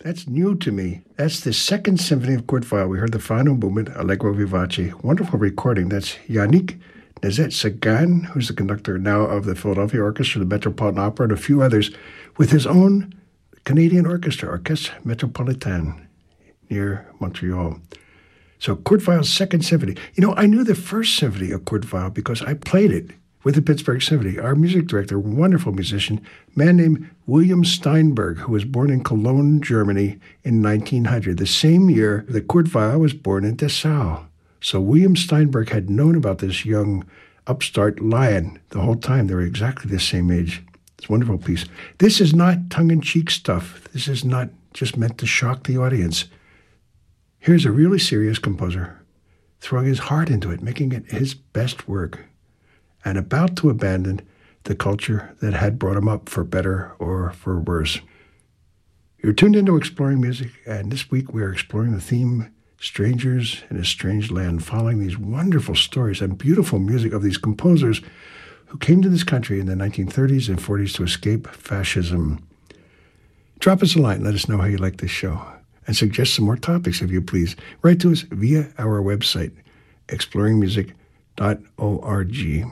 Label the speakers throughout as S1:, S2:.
S1: That's new to me. That's the Second Symphony of Kurt Weill. We heard the final movement, Allegro Vivace. Wonderful recording. That's Yannick Nézet-Séguin, who's the conductor now of the Philadelphia Orchestra, the Metropolitan Opera, and a few others, with his own Canadian orchestra, Orchestre Métropolitain, near Montreal. So Kurt Weill's Second Symphony. You know, I knew the First Symphony of Kurt Weill because I played it with the Pittsburgh Symphony. Our music director, wonderful musician, man named William Steinberg, who was born in Cologne, Germany in 1900, the same year that Kurt Weill was born in Dessau. So William Steinberg had known about this young upstart lion the whole time. They were exactly the same age. It's a wonderful piece. This is not tongue-in-cheek stuff. This is not just meant to shock the audience. Here's a really serious composer throwing his heart into it, making it his best work, and about to abandon the culture that had brought him up for better or for worse. You're tuned into Exploring Music, and this week we are exploring the theme Strangers in a Strange Land, following these wonderful stories and beautiful music of these composers who came to this country in the 1930s and 40s to escape fascism. Drop us a line, let us know how you like this show, and suggest some more topics if you please. Write to us via our website, exploringmusic.org.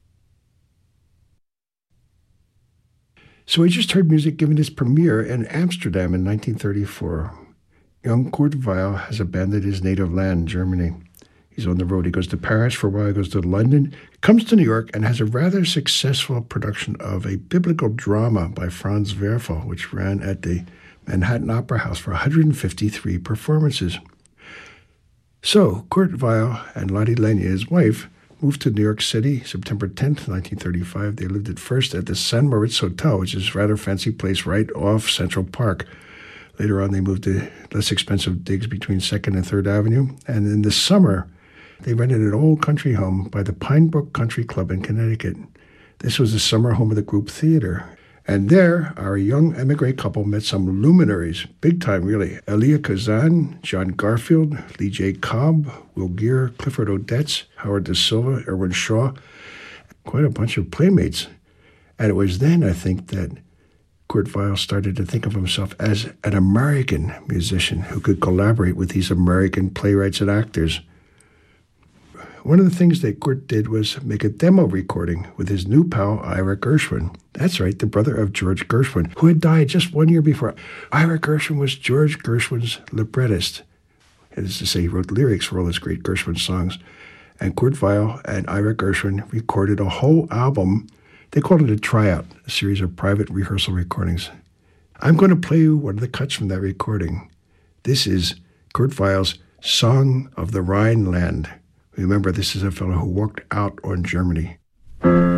S1: So we just heard music given its premiere in Amsterdam in 1934. Young Kurt Weill has abandoned his native land, Germany. He's on the road. He goes to Paris for a while, he goes to London, comes to New York, and has a rather successful production of a biblical drama by Franz Werfel, which ran at the Manhattan Opera House for 153 performances. So Kurt Weill and Lotte Lenya, his wife, moved to New York City September 10th, 1935. They lived at first at the San Moritz Hotel, which is a rather fancy place right off Central Park. Later on, they moved to less expensive digs between 2nd and 3rd Avenue. And in the summer, they rented an old country home by the Pinebrook Country Club in Connecticut. This was the summer home of the group theater. And there, our young emigre couple met some luminaries, big time really. Elia Kazan, John Garfield, Lee J. Cobb, Will Geer, Clifford Odets, Howard Da Silva, Irwin Shaw, quite a bunch of playmates. And it was then, I think, that Kurt Weill started to think of himself as an American musician who could collaborate with these American playwrights and actors. One of the things that Kurt did was make a demo recording with his new pal, Ira Gershwin. That's right, the brother of George Gershwin, who had died just 1 year before. Ira Gershwin was George Gershwin's librettist. That is to say, he wrote lyrics for all his great Gershwin songs. And Kurt Weill and Ira Gershwin recorded a whole album. They called it a tryout, a series of private rehearsal recordings. I'm going to play you one of the cuts from that recording. This is Kurt Weill's Song of the Rhineland. Remember, this is a fellow who walked out on Germany.